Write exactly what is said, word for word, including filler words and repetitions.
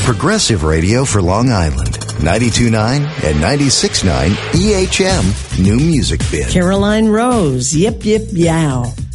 Progressive Radio for Long Island. ninety-two point nine and ninety-six point nine E H M New Music Bin. Caroline Rose, Yip Yip Yow.